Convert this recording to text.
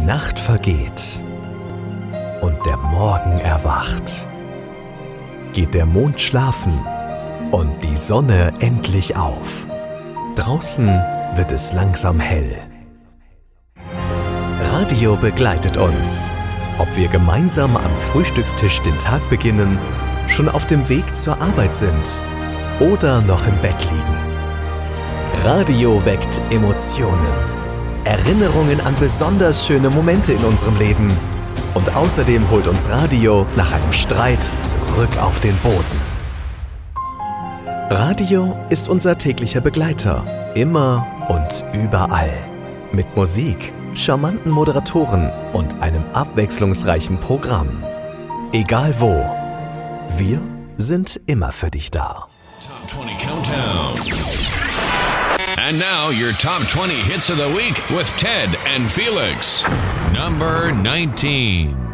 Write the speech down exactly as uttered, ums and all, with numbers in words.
Nacht vergeht und der Morgen erwacht, geht der Mond schlafen und die Sonne endlich auf. Draußen wird es langsam hell. Radio begleitet uns, ob wir gemeinsam am Frühstückstisch den Tag beginnen, schon auf dem Weg zur Arbeit sind oder noch im Bett liegen. Radio weckt Emotionen, Erinnerungen an besonders schöne Momente in unserem Leben. Und außerdem holt uns Radio nach einem Streit zurück auf den Boden. Radio ist unser täglicher Begleiter, immer und überall. Mit Musik, charmanten Moderatoren und einem abwechslungsreichen Programm. Egal wo, wir sind immer für dich da. Top twenty Countdown. And now your Top twenty Hits of the Week with Ted and Felix. Number nineteen.